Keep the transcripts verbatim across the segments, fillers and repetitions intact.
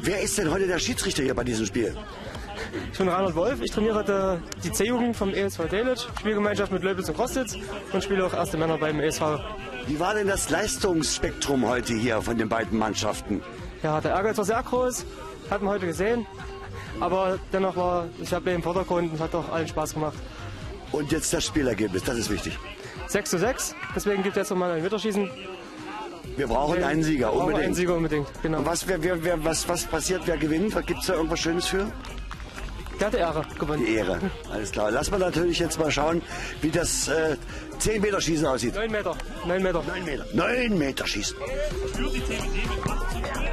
Wer ist denn heute der Schiedsrichter hier bei diesem Spiel? Ich bin Reinhard Wolf, ich trainiere heute die C-Jugend vom E S V Delitzsch, Spielgemeinschaft mit Löbels und Krostitz und spiele auch erste Männer beim E S V. Wie war denn das Leistungsspektrum heute hier von den beiden Mannschaften? Ja, der Ehrgeiz war sehr groß, hat man heute gesehen, aber dennoch war ich habe im Vordergrund und hat auch allen Spaß gemacht. Und jetzt das Spielergebnis, das ist wichtig. sechs zu sechs, deswegen gibt es jetzt nochmal ein Meterschießen. Wir brauchen einen Sieger, unbedingt. Einen Sieger unbedingt, genau. Und was, wer, wer, wer, was, was passiert, wer gewinnt? Gibt es da irgendwas Schönes für? Der hat die Ehre gewonnen. Die Ehre, alles klar. Lass mal natürlich jetzt mal schauen, wie das äh, zehn Meter Schießen aussieht. neun Meter. neun Meter. neun Meter. neun Meter Schießen. Für die T B D mit acht zu null.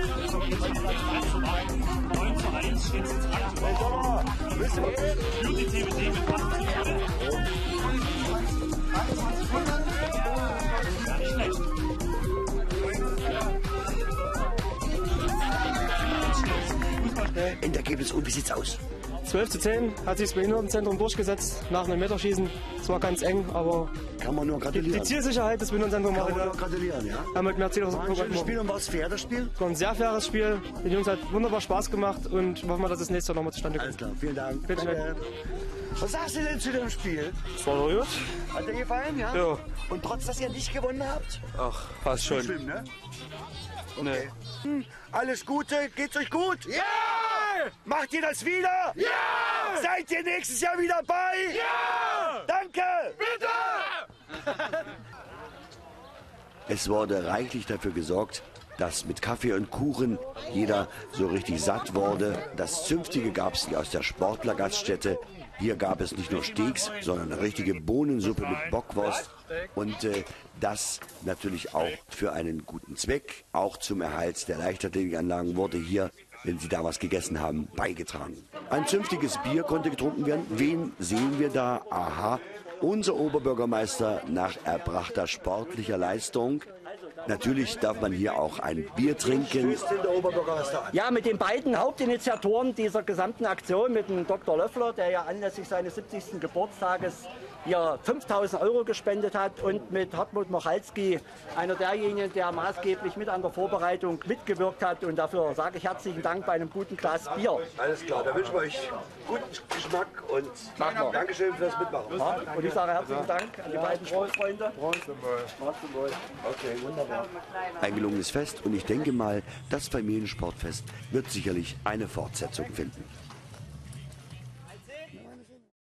neun zu eins steht es jetzt drei zu null. Für die T B D mit acht zu null. Gar nicht schlecht. Endergebnis und wie sieht's aus? zwölf zu zehn hat sich das Behindertenzentrum durchgesetzt nach einem Meterschießen. Es war ganz eng, aber Kann man nur die gratulieren. Zielsicherheit des Behindertenzentrums Kann man war nur gratulieren, ja? haben mit mehr Ziel aus War ein schönes Spiel und war es fair, das Spiel? Es war ein sehr faires Spiel. Den Jungs hat wunderbar Spaß gemacht und hoffen wir, dass es nächstes Jahr nochmal zustande Alles kommt. klar, vielen Dank. Bitte schön. Was sagst du denn zu dem Spiel? Das war doch gut. Hat dir gefallen, ja? Ja. Und trotz, dass ihr nicht gewonnen habt? Ach, passt schon. Schlimm, ne? Nee. Hm, alles Gute, geht's euch gut? Ja! Macht ihr das wieder? Ja! Seid ihr nächstes Jahr wieder bei? Ja! Danke! Bitte! Es wurde reichlich dafür gesorgt, dass mit Kaffee und Kuchen jeder so richtig satt wurde. Das Zünftige gab es aus der Sportlergaststätte. Hier gab es nicht nur Steaks, sondern eine richtige Bohnensuppe mit Bockwurst. Und äh, das natürlich auch für einen guten Zweck. Auch zum Erhalt der Leichtathletikanlagen wurde hier, wenn Sie da was gegessen haben, beigetragen. Ein zünftiges Bier konnte getrunken werden. Wen sehen wir da? Aha, unser Oberbürgermeister nach erbrachter sportlicher Leistung. Natürlich darf man hier auch ein Bier trinken. Ja, mit den beiden Hauptinitiatoren dieser gesamten Aktion, mit dem Doktor Löffler, der ja anlässlich seines siebzigsten Geburtstages hier fünftausend Euro gespendet hat, und mit Hartmut Mochalski, einer derjenigen, der maßgeblich mit an der Vorbereitung mitgewirkt hat. Und dafür sage ich herzlichen Dank bei einem guten Glas Bier. Alles klar, da wünschen wir euch guten Geschmack und Dankeschön fürs Mitmachen. Ja, und ich sage herzlichen Dank an die beiden Sportfreunde. Okay, wunderbar. Ein gelungenes Fest und ich denke mal, das Familiensportfest wird sicherlich eine Fortsetzung finden.